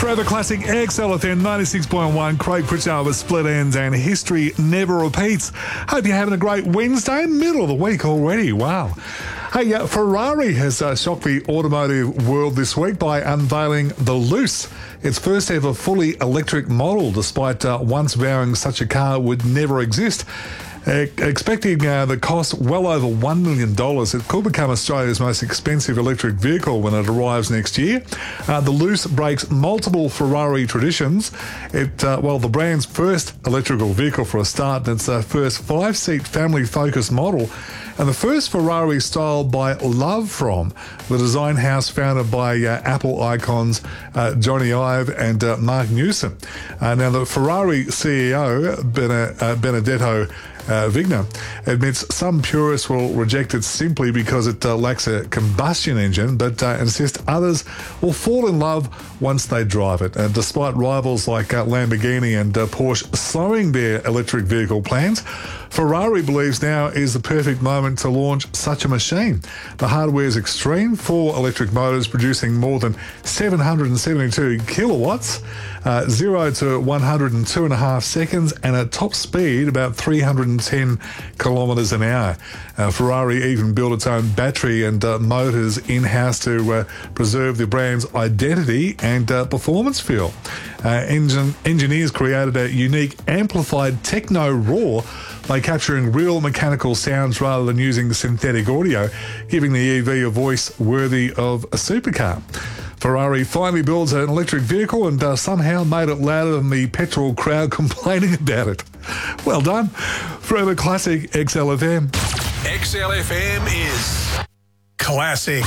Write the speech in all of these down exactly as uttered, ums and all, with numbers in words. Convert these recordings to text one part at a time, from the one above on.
Forever Classic X L F M ninety-six point one. Craig Pritchard with Split Ends and History Never Repeats. Hope you're having a great Wednesday, middle of the week already. Wow. Hey, uh, Ferrari has uh, shocked the automotive world this week by unveiling the Luce, its first ever fully electric model, despite uh, once vowing such a car would never exist. Uh, expecting uh, the cost well over one million dollars, it could become Australia's most expensive electric vehicle when it arrives next year. Uh, the Luce breaks multiple Ferrari traditions. It, uh, well, the brand's first electrical vehicle for a start, and its uh, first five-seat family-focused model, and the first Ferrari styled by Love From, the design house founded by uh, Apple icons uh, Johnny Ive and uh, Mark Newson. Uh, now, the Ferrari C E O, Bene, uh, Benedetto Uh, Vigna, admits some purists will reject it simply because it uh, lacks a combustion engine, but uh, insists others will fall in love once they drive it. And despite rivals like uh, Lamborghini and uh, Porsche slowing their electric vehicle plans, Ferrari believes now is the perfect moment to launch such a machine. The hardware is extreme, four electric motors producing more than seven hundred seventy-two kilowatts, uh, zero to one hundred in two and a half seconds, and at top speed about three hundred ten kilometres an hour. Uh, Ferrari even built its own battery and uh, motors in-house to uh, preserve the brand's identity and uh, performance feel. Uh, engine, engineers created a unique amplified techno roar by capturing real mechanical sounds rather than using synthetic audio, giving the E V a voice worthy of a supercar. Ferrari finally builds an electric vehicle and uh, somehow made it louder than the petrol crowd complaining about it. Well done. Forever Classic X L F M. X L F M is classic.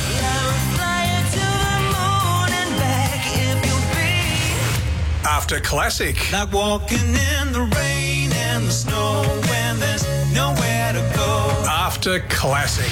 After classic. Like walking in the rain and the snow when there's nowhere to go. After classic.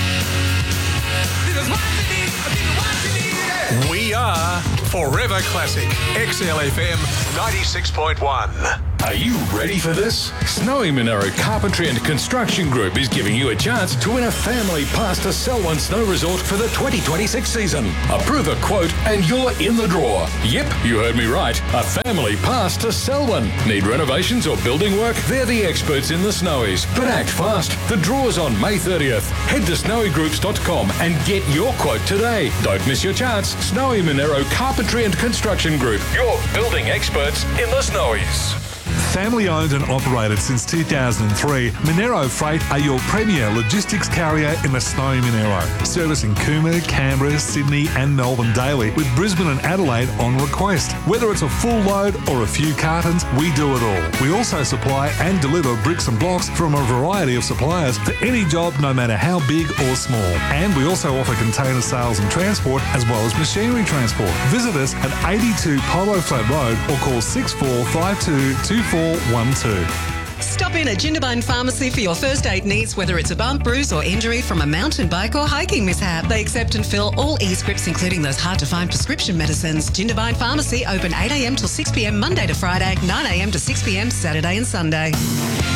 We are Forever Classic. X L F M ninety-six point one. Are you ready for this? Snowy Monaro Carpentry and Construction Group is giving you a chance to win a family pass to Selwyn Snow Resort for the twenty twenty-six season. Approve a quote and you're in the draw. Yep, you heard me right. A family pass to Selwyn. Need renovations or building work? They're the experts in the Snowies. But act fast. The draw's on May thirtieth. Head to snowy groups dot com and get your quote today. Don't miss your chance. Snowy Monaro Carpentry and Construction Group. Your building experts in the Snowies. Family owned and operated since two thousand three, Monaro Freight are your premier logistics carrier in the snowy Monaro, servicing Cooma, Canberra, Sydney and Melbourne daily, with Brisbane and Adelaide on request. Whether it's a full load or a few cartons, we do it all. We also supply and deliver bricks and blocks from a variety of suppliers for any job, no matter how big or small. And we also offer container sales and transport, as well as machinery transport. Visit us at eighty-two Polo Flat Road or call six four five two two four one two. Stop in at Jindabyne Pharmacy for your first aid needs, whether it's a bump, bruise or injury from a mountain bike or hiking mishap. They accept and fill all e-scripts, including those hard-to-find prescription medicines. Jindabyne Pharmacy, open eight a m till six p m Monday to Friday, nine a m to six p m Saturday and Sunday.